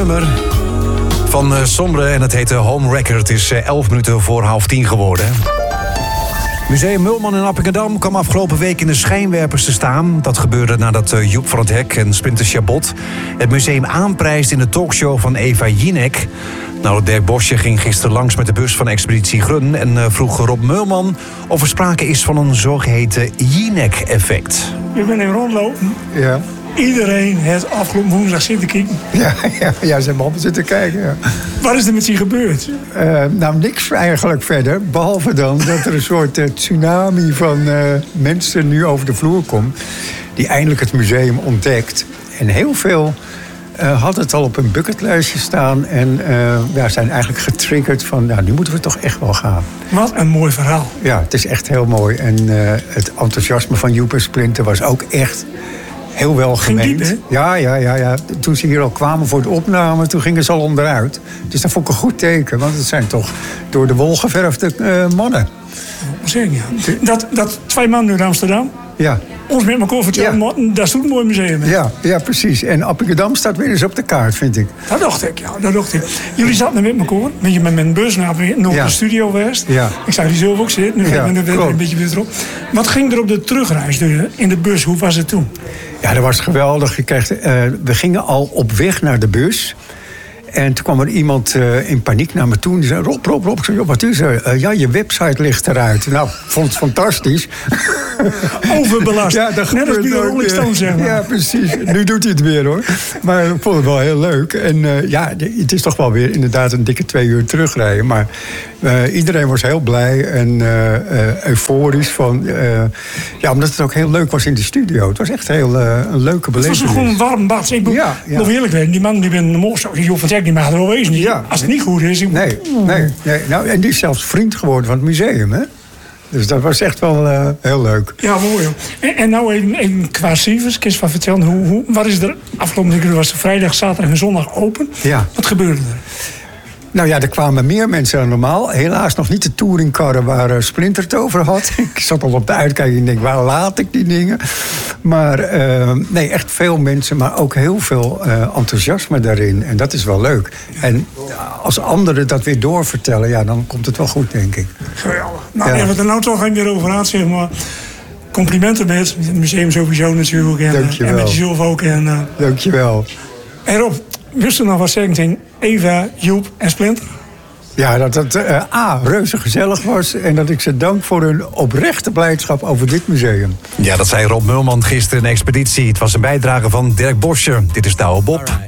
nummer van Sombre en het heet Home Record. Het is 11 minuten voor 9:30 geworden. Museum Mulman in Appingedam kwam afgelopen week in de schijnwerpers te staan. Dat gebeurde nadat Joep van het Hek en Splinter Chabot het museum aanprijst in de talkshow van Eva Jinek. Nou, Dirk Bosje ging gisteren langs met de bus van Expeditie Grun en vroeg Rob Mulman of er sprake is van een zogeheten Jinek-effect. Ik ben in rondlopen. Ja. Iedereen heeft afgelopen woensdag zitten kijken. Ja, ze hebben allemaal zitten kijken. Ja. Wat is er met die gebeurd? Nou, niks eigenlijk verder. Behalve dan dat er een soort tsunami van mensen nu over de vloer komt. Die eindelijk het museum ontdekt. En heel veel had het al op een bucketlijstje staan. En zijn eigenlijk getriggerd van, nou, nu moeten we toch echt wel gaan. Wat een mooi verhaal. Ja, het is echt heel mooi. En het enthousiasme van Joep en Splinter was ook echt heel wel gemeend. Diep, ja. Toen ze hier al kwamen voor de opname, toen gingen ze al onderuit. Dus dat vond ik een goed teken, want het zijn toch door de wol geverfde mannen. Zeg ja. Dat twee mannen uit Amsterdam. Ja. Ons met elkaar vertellen, dat is ook een mooi museum. Ja, precies. En Appingedam staat weer eens op de kaart, vind ik. Dat dacht ik. Jullie zaten met elkaar, met mijn bus naar de studio geweest. Ja. Ik zag die zelf ook zitten, nu ga ik een beetje weer erop. Wat ging er op de terugreis in de bus? Hoe was het toen? Ja, dat was geweldig. We gingen al op weg naar de bus. En toen kwam er iemand in paniek naar me toe. En die zei, Rob, ik zei, wat is er? Ja, je website ligt eruit. Nou, ik vond het fantastisch. Overbelast. Ja, dat net als bij de Rolling Stones, zeg maar. Ja, precies. Nu doet hij het weer, hoor. Maar ik vond het wel heel leuk. En het is toch wel weer inderdaad een dikke 2 uur terugrijden. Maar iedereen was heel blij en euforisch van. Omdat het ook heel leuk was in de studio. Het was echt heel een leuke beleving. Het was gewoon een warm bad. Ik moet eerlijk weten, die man die ben de mooiste. Joep van Jack, die mag er wel wezen. Ja. Als het niet goed is. Nee. Nou, en die is zelfs vriend geworden van het museum, hè? Dus dat was echt wel heel leuk. Ja, mooi hoor. En nou even qua cijfers, kun je wat vertellen? Wat is er afgelopen week? Was de vrijdag, zaterdag en zondag open. Ja. Wat gebeurde er? Nou ja, er kwamen meer mensen dan normaal. Helaas nog niet de touringkarren waar Splinter het over had. Ik zat al op de uitkijk en denk, waar laat ik die dingen? Maar echt veel mensen, maar ook heel veel enthousiasme daarin. En dat is wel leuk. En als anderen dat weer doorvertellen, dan komt het wel goed, denk ik. Geweldig. Nou, we hebben het er nou toch even weer over gehad, zeg maar. Complimenten met het museum sowieso natuurlijk. En met jezelf ook. Dankjewel. En Rob, wist u nog wat zeggen tegen Eva, Joep en Splinter? Ja, dat het reuze gezellig was. En dat ik ze dank voor hun oprechte blijdschap over dit museum. Ja, dat zei Rob Mulman gisteren in Expeditie. Het was een bijdrage van Dirk Bosje. Dit is Douwe Bob.